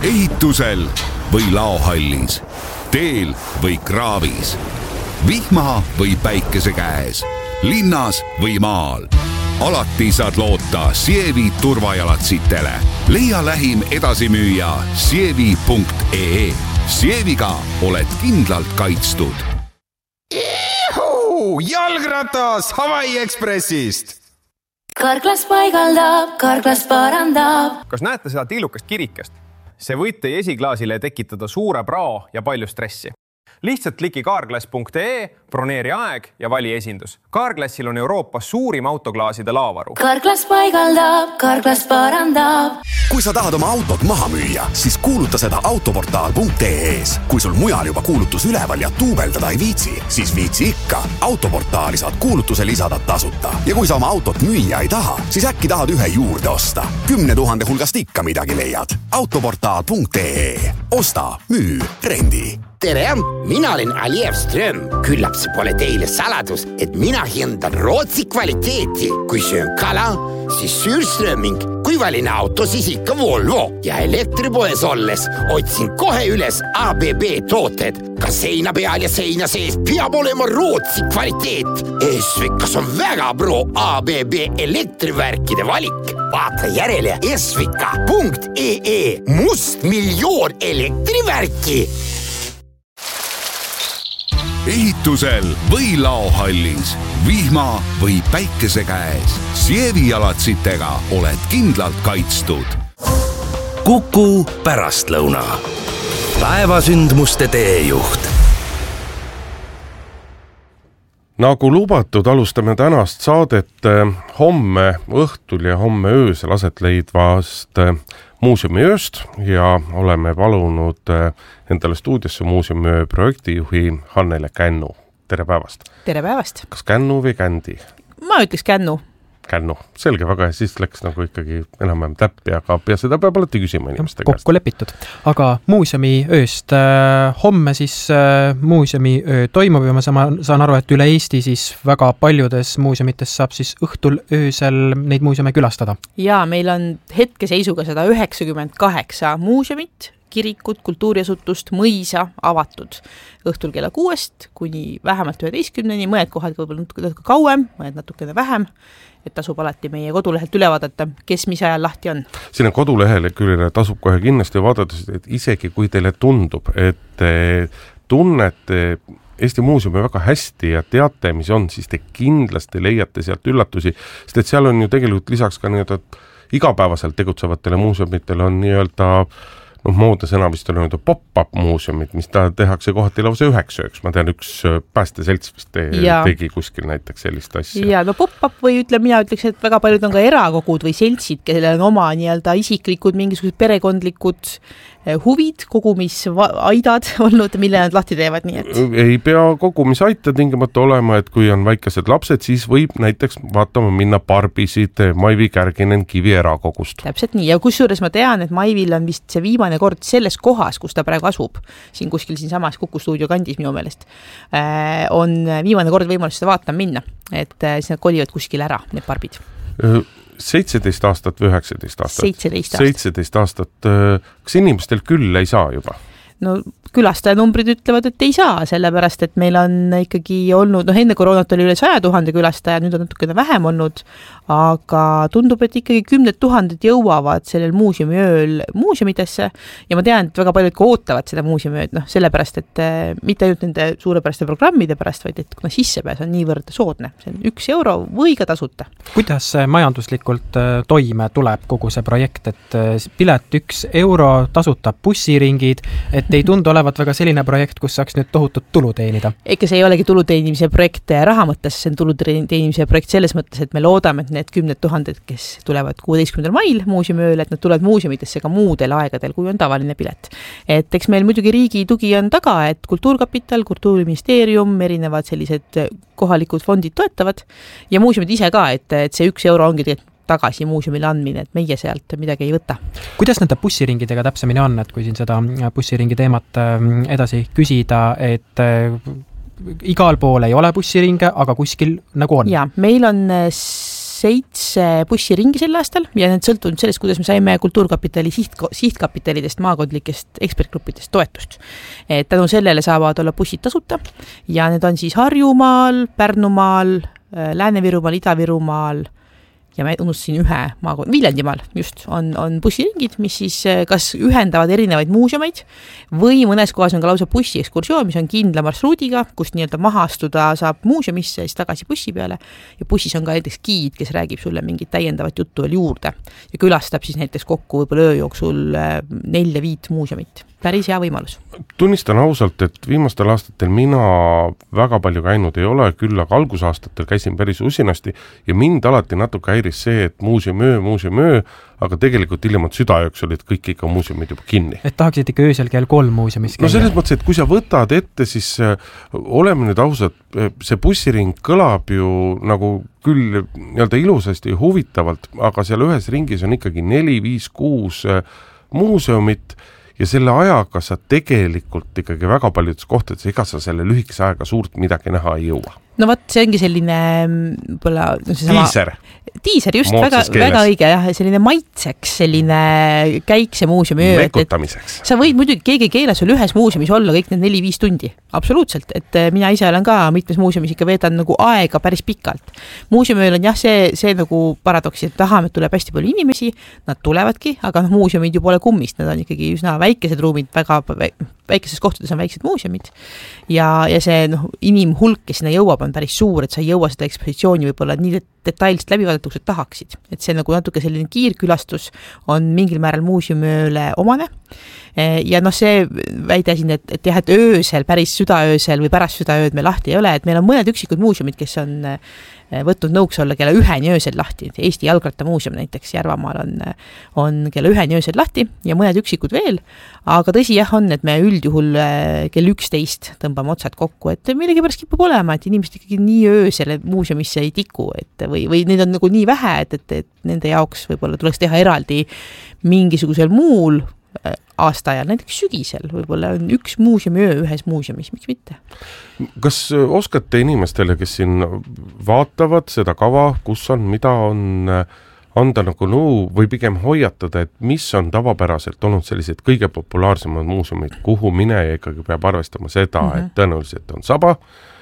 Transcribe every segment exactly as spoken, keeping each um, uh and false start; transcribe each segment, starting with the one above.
ehitusel või laohallis, teel või kraavis, vihma või päikese käes, linnas või maal. Alati saad loota Sievi turvajalatsitele. Leia lähim edasimüüja sievi punkt ee. Sieviga oled kindlalt kaitstud. Ihu, jalgratas Hawaii Expressist! Karklas paigaldab, Karklas parandab. Kas näete seda tillukast kirikest? See võid teie esiklaasile tekitada suure prao ja palju stressi. Lihtsalt kliki carglass punkt ee, broneeri aeg ja vali esindus. Carglassil on Euroopas suurim autoklaaside laavaru. Karklas paigaldab, Karklas parandab. Kui sa tahad oma autot maha müüa, siis kuuluta seda autoportaal punkt ee-s. Kui sul mujal juba kuulutus üleval ja tuubeldada ei viitsi, siis viitsi ikka. Autoportaali saad kuulutuse lisada tasuta. Ja kui sa oma autot müüa ei taha, siis äkki tahad ühe juurde osta. Kümne tuhande hulgast ikka midagi leiad. autoportaal punkt ee. Osta, müü, rendi. Tere, mina olen Aliev Ström. Küllap see pole teile saladus, et mina hindan Rootsi kvaliteeti. Kui söön kala, siis Sürströming. Kui valin auto, siis ikka Volvo. Ja elektripoes olles otsin kohe üles A B B tooted. Ka seina peal ja seina sees peab olema Rootsi kvaliteet. Esvikas on väga pro A B B elektrivärkide valik. Vaata järele esvika punkt ee. Must miljoon elektrivärki. Ehitusel või laohallis, vihma või päikese käes, Sievi jalatsitega oled kindlalt kaitstud. Kuku pärastlõuna. Päevasündmuste teejuht. Nagu lubatud, alustame tänast saadet homme õhtul ja homme öösel aset leidvast muuseumiööst ja oleme palunud endale stuudiosse muuseumiöö projektijuhi Hannele Kännu. Tere päevast! Tere päevast! Kas Kännu või Kändi? Ma ütleks Kännu. Kännu, selge, väga ja siis läks nagu ikkagi enam-enam täppi, aga ja seda peab alati küsima inimeste käest. Kokku lepitud. Aga muuseumi ööst äh, homme siis äh, muuseumi öö toimub ja ma saan, saan aru, et üle Eesti siis väga paljudes muuseumites saab siis õhtul öösel neid muuseume külastada. Ja meil on hetkeseisuga sada üheksakümmend kaheksa muuseumit, kirikut, kultuuriasutust, mõisa avatud õhtul kella kuuest kuni vähemalt üheteistkümneni, mõned kohad võib-olla natuke kauem, mõned natukene vähem, et tasub alati meie kodulehelt üle vaadata, kes mis ajal lahti on. Siin on kodulehele küll tasub kohe kindlasti vaadata, et isegi kui teile tundub, et tunnete Eesti muuseumi väga hästi ja teate, mis on, siis te kindlasti leiate sealt üllatusi, sest et seal on ju tegelikult lisaks ka nii-öelda igapäevaselt tegutsevatele muuseumitele on nii-öelda noh, mooda sõna vist on nüüd pop-up muuseumid, mis ta tehakse kohati lausa üheks ööks. Ma tean, üks päästeselts vist te, tegi kuskil näiteks sellist asja. Ja no pop-up või ütle, mina ütleks, et väga paljud on ka erakogud või seltsid, kellel on oma nii-öelda isiklikud, mingisugused perekondlikud huvid, kogumisaidad olnud, mille nad lahti teevad, nii et? Ei pea kogumisaita tingimata olema, et kui on väikesed lapsed, siis võib näiteks vaatama minna Barbisid Maivi Kärginen Kivi erakogust. Täpselt nii, ja kusjuures ma tean, et Maivil on vist see viimane kord selles kohas, kus ta praegu asub, siin kuskil siin samas Kuku stuudio kandis minu meelest, on viimane kord võimalus seda vaatama minna, et siis nad kolivad kuskil ära, need Barbid. seitseteist aastat või üheksateist aastat? seitseteist aastat. seitseteist aastat. Kas inimestel küll ei saa juba? No külastajanumbrid ütlevad, et ei saa, sellepärast, et meil on ikkagi olnud, noh enne koroonat oli üle saja tuhande külastaja, nüüd on natukene vähem olnud, aga tundub, et ikkagi kümned tuhanded jõuavad sellel muuseumiööl muuseumidesse ja ma tean, et väga paljud ka ootavad seda muuseumiööd, noh sellepärast, et mitte ainult nende suurepäraste programmide pärast, vaid et kuna sissepääs on niivõrd soodne, see on üks euro või ka tasuta. Kuidas majanduslikult toime tuleb kogu see projekt, et pilet üks euro, tasuta bussiringid, et ei tundu olevat väga selline projekt, kus saaks nüüd tohutut tulu teenida? Ega see ei olegi tulu teenimise projekt raha mõttes, see on tulu teenimise projekt selles mõttes, et me loodame, et need kümned tuhanded, kes tulevad kuueteistkümnendal mail muuseumööle, et nad tulevad muuseumitesse ka muudel aegadel, kui on tavaline pilet. Et eks meil muidugi riigi tugi on taga, et Kultuurkapital, Kultuuriministeerium, erinevad sellised kohalikud fondid toetavad ja muuseumid ise ka, et, et see üks euro ongi tegelikult tagasi muuseumile andmine, et meie sealt midagi ei võta. Kuidas nende bussiringidega täpsemini on, et kui siin seda bussiringi teemat edasi küsida, et igal pool ei ole bussiringe, aga kuskil nagu on? Ja, meil on seitse bussiringi sel aastal ja need sõltunud sellest, kuidas me saime Kultuurkapitali siht, sihtkapitalidest, maakondlikest ekspertgruppidest toetust. Et tänu sellele saavad olla bussid tasuta ja need on siis Harjumaal, Pärnumaal, Lääne-Virumaal, Ida-Virumaal ja ma unustasin ühe maakond, Viljandimaal just, on, on bussiringid, mis siis kas ühendavad erinevaid muuseumeid või mõnes kohas on ka lausa bussiekskursioon, mis on kindla marsruudiga, kust nii-öelda maha astuda saab muuseumisse ja siis tagasi bussi peale ja bussis on ka näiteks giid, kes räägib sulle mingit täiendavat juttu veel juurde ja külastab siis näiteks kokku võib-olla öö jooksul nelja-viit muuseumit. Päris hea võimalus. Tunnistan ausalt, et viimastel aastatel mina väga palju käinud ei ole, küll aga algusaastatel käisin päris usinasti ja mind alati natuke häiris see, et muuseumöö, muuseumöö, aga tegelikult hiljemalt südaööks olid kõik ikka muuseumid juba kinni. Et tahaksid ikka öösel kell kolm muuseumis käia? No selles mõttes, et kui sa võtad ette, siis oleme nüüd ausad, see bussiring kõlab ju nagu küll nii-öelda ilusasti ja huvitavalt, aga seal ühes ringis on ikkagi neli, viis, kuus muuseumit ja selle ajaga sa tegelikult ikkagi väga paljudes kohtades, ega sa selle lühikese aega suurt midagi näha ei jõua. No võt, see ongi selline võla, no see sama, tiiser. Tiiser, just, väga, väga õige, jah, selline maitseks, selline käikse muuseumi öö. Mekutamiseks. Sa võid muidugi, keegi keela sul ühes muuseumis olla kõik need neli-viis tundi. Absoluutselt, et mina ise olen ka mitmes muuseumis ikka veedan nagu aega päris pikalt. Muuseumil on jah, see, see nagu paradoks, et tahame, et tuleb hästi palju inimesi, nad tulevadki, aga no, muuseumid ju pole kummist, nad on ikkagi üsna väikesed ruumid, väga väikeses kohtades on väiksed muuseumid ja, ja see no, inimhulk, kes sinna jõuab, on päris suur, et sa ei jõua seda ekspositsiooni võib-olla nii detailselt läbi vaadatuks, et tahaksid. Et see nagu natuke selline kiirkülastus on mingil määral muuseumööle omane. Ja noh, see väide siin, et, et jah, et öösel, päris südaöösel või pärast südaööd me lahti ei ole, et meil on mõned üksikud muuseumid, kes on võtnud nõuks olla kella üheni öösel lahti. Eesti Jalgrattamuuseum näiteks Järvamaal on, on kella üheni öösel lahti ja mõned üksikud veel, aga tõsi jah on, et me üldjuhul kell üksteist tõmbame otsad kokku, et millegi pärast kipub olema, et inimesed ikkagi nii öösel muuseumisse ei tiku, et või, või neid on nagu nii vähe, et, et, et nende jaoks võib-olla tuleks teha eraldi mingisugusel muul aasta ajal, näiteks sügisel võib-olla on üks muuseumi öö ühes muuseumis, miks mitte? Kas oskate inimestele, kes siin vaatavad seda kava, kus on, mida on, anda nagu nõu või pigem hoiatada, et mis on tavapäraselt olnud sellised kõige populaarsemad muuseumid, kuhu mineja ikkagi peab arvestama seda, mm -hmm. et tõenäoliselt on saba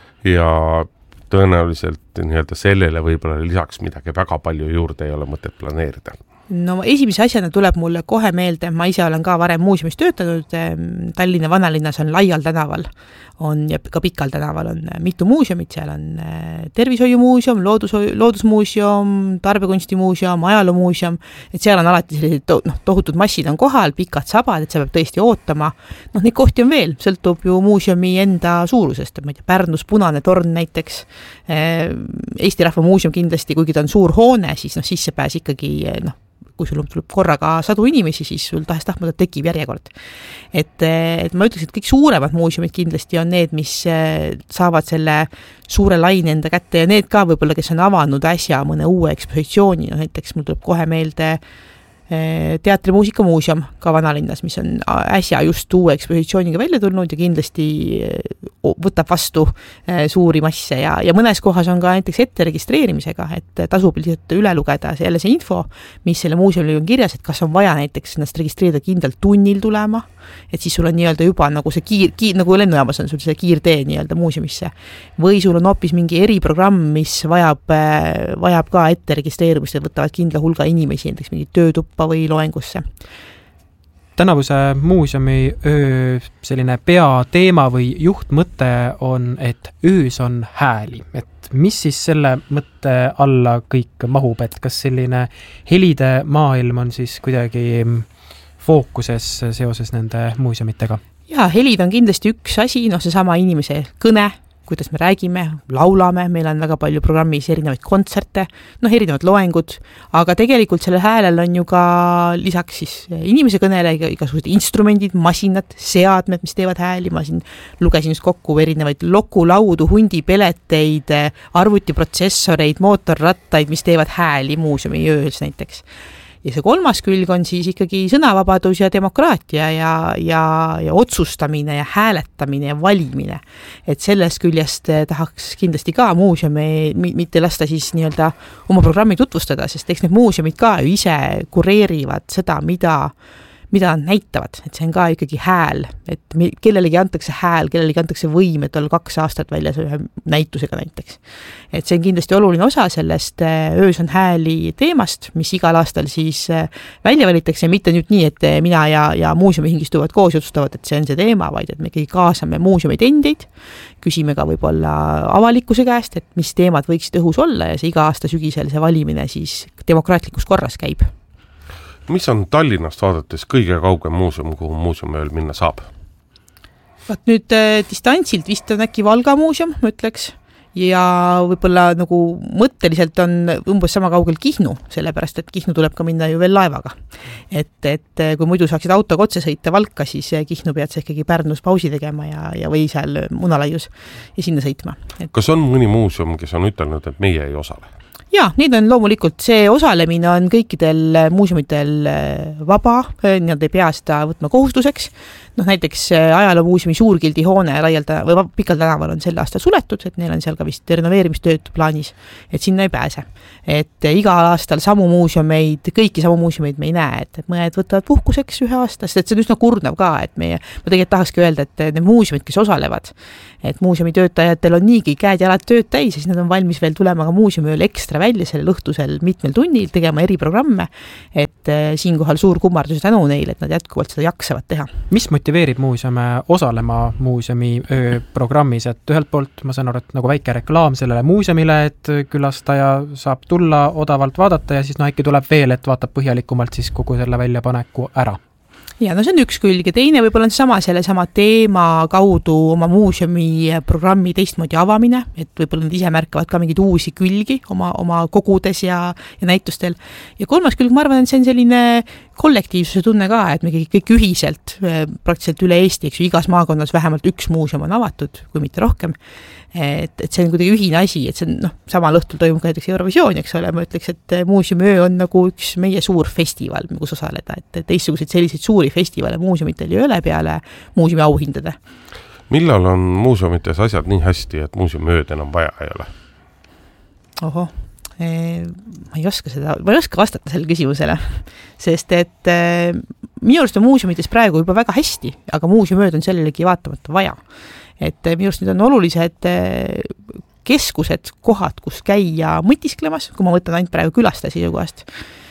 ja tõenäoliselt nii-öelda sellele võib-olla lisaks midagi väga palju juurde ei ole mõtet planeerida? No esimese asjana tuleb mulle kohe meelde, ma ise olen ka varem muuseumis töötanud, Tallinna vanalinnas on Laial tänaval on, ja ka Pikal tänaval on mitu muuseumit, seal on tervishoiumuuseum, loodus, loodusmuuseum, tarbekunstimuuseum, ajaloomuuseum, et seal on alati sellised to, noh, tohutud massid on kohal, pikad sabad, et see peab tõesti ootama. Noh, neid kohti on veel, sõltub ju muuseumi enda suurusest, et ma ei tea, Pärnus Punane torn näiteks, Eesti Rahva Muuseum kindlasti, kuigi ta on suur hoone, siis noh, sisse pääs ikkagi noh, kui sul tuleb korraga sadu inimesi, siis sul tahest tahmata tekib järjekord. Et, et ma ütleks, et kõik suuremad muuseumid kindlasti on need, mis saavad selle suure laine enda kätte ja need ka võib-olla, kes on avanud äsja mõne uue ekspositsiooni, no näiteks mul tuleb kohe meelde teatrimuusikamuuseum ka vanalinnas, mis on äsja just uue ekspositsiooniga välja tulnud ja kindlasti võtab vastu suuri masse ja, ja mõnes kohas on ka näiteks ette registreerimisega, et tasub lihtsalt üle lugeda jälle see info, mis selle muuseumil on kirjas, et kas on vaja näiteks ennast registreerida kindlalt tunnil tulema, et siis sul on nii-öelda juba nagu see kiir, kiir nagu lennujaamas on sul see kiirtee nii-öelda muuseumisse või sul on hoopis mingi eriprogramm, mis vajab, vajab ka ette registreerimist ja võtavad kindla hulga inimesi, näiteks mingi töötuppa või loengusse. Tänavuse muuseumi öö selline peateema või juhtmõte on, et öös on hääli. Et mis siis selle mõtte alla kõik mahub, et kas selline helide maailm on siis kuidagi fookuses seoses nende muuseumitega? Jaa, helid on kindlasti üks asi, noh see sama inimese kõne, kuidas me räägime, laulame, meil on väga palju programmis erinevaid kontserte, noh erinevad loengud, aga tegelikult sellel häälel on ju ka lisaks siis inimese kõnele igasugused instrumendid, masinad, seadmed, mis teevad hääli, ma siin lugesin just kokku erinevaid lokulaudu, hundipeleteid, arvutiprotsessoreid, mootorrattaid, mis teevad hääli muuseumi öös näiteks. ja see kolmas külg on siis ikkagi sõnavabadus ja demokraatia ja, ja, ja otsustamine ja hääletamine ja valimine. Et sellest küljest tahaks kindlasti ka muuseumi mitte lasta siis nii-öelda oma programmi tutvustada, sest eks need muuseumid ka ju ise kureerivad seda, mida mida nad näitavad, et see on ka ikkagi hääl, et kellelegi antakse hääl, kellelegi antakse võim, et olla kaks aastat väljas ühe näitusega näiteks. Et see on kindlasti oluline osa sellest öös on hääli teemast, mis igal aastal siis välja valitakse, mitte nüüd nii, et mina ja, ja muuseumihing istuvad koos ja otsustavad, et see on see teema, vaid et me ikkagi kaasame muuseumid endid, küsime ka võib-olla avalikkuse käest, et mis teemad võiksid õhus olla ja see iga aasta sügisel see valimine siis demokraatlikus korras käib. Mis on Tallinnast vaadates kõige kaugem muuseum, kuhu muuseumööl minna saab? Vaat nüüd äh, distantsilt vist on äkki Valga muuseum, ma ütleks, ja võib-olla nagu mõtteliselt on umbes sama kaugel Kihnu, sellepärast, et Kihnu tuleb ka minna ju veel laevaga. Et, et kui muidu saaksid autoga otse sõita Valka, siis Kihnu pead sa ikkagi Pärnus pausi tegema ja, ja või seal Munalaius ja sinna sõitma. Et... Kas on mõni muuseum, kes on ütelnud, et meie ei osale? Jaa, neid on loomulikult, see osalemine on kõikidel muuseumitel vaba, nad ei pea seda võtma kohustuseks. Noh, näiteks ajaloomuuseumi Suurgildi hoone laialda, või Pikal tänaval on sel aastal suletud, et neil on seal ka vist renoveerimistööd plaanis, et sinna ei pääse. Et igal aastal samu muuseumeid, kõiki samu muuseumeid me ei näe, et, et mõned võtavad puhkuseks ühe aastast, et see on üsna kurnav ka, et meie, ma tegelikult tahakski öelda, et need muuseumid, kes osalevad, et muuseumi töötajatel on niigi käed ja alad tööd täis, siis nad on valmis veel tulema ka muuseumööl ekstra välja sellel õhtusel mitmel tunnil, tegema eriprogramme, et siinkohal suur kummardus tänu neile, et nad jätkuvalt seda jaksavad teha. Mis motiveerib muuseume osalema muuseumi ööprogrammis, et ühelt poolt ma saan aru, et nagu väike reklaam sellele muuseumile, et külastaja saab tulla odavalt vaadata ja siis no äkki tuleb veel, et vaatab põhjalikumalt siis kogu selle väljapaneku ära. Ja no see on üks külg ja teine võib-olla on sama selle sama teema kaudu oma muuseumi programmi teistmoodi avamine, et võib-olla nad ise märkavad ka mingeid uusi külgi oma, oma kogudes ja, ja näitustel. Ja kolmas külg, ma arvan, et see on selline kollektiivsuse tunne ka, et me kõik ühiselt, praktiliselt üle Eesti, eks ju, igas maakonnas vähemalt üks muuseum on avatud, kui mitte rohkem. Et, et see on kuidagi ühine asi, et see on, noh, samal õhtul toimub ka näiteks Eurovisioon, eks ole, ma ütleks, et muuseumöö on nagu üks meie suur festival, kus osaleda, et teistsuguseid selliseid suuri festivale muuseumitel ei ole peale muuseumi auhindade. Millal on muuseumites asjad nii hästi, et muuseumööd enam vaja ei ole? Oho, ma ei oska seda, ma ei oska vastata selle küsimusele, sest et minu arust on muuseumites praegu juba väga hästi, aga muuseumööd on sellelegi vaatamata vaja. Et minu arust need on olulised keskused, kohad, kus käia mõtisklemas, kui ma võtan ainult praegu külastaja seisukohast.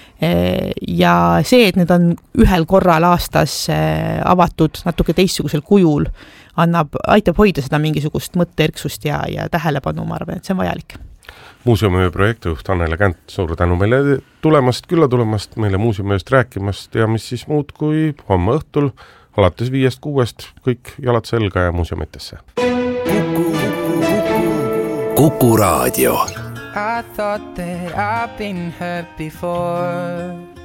Ja see, et need on ühel korral aastas avatud natuke teistsugusel kujul, annab, aitab hoida seda mingisugust mõtteerksust ja, ja tähelepanu, ma arvan, et see on vajalik. Muuseumi projektijuht Annele Känt, suur tänu meile tulemast, külla tulemast, meile muuseumist rääkimast ja mis siis muud kui homme õhtul alates viiest kuuest kõik jalad selga ja muuseumitesse. Kuku Raadio. I thought that I've been hurt before.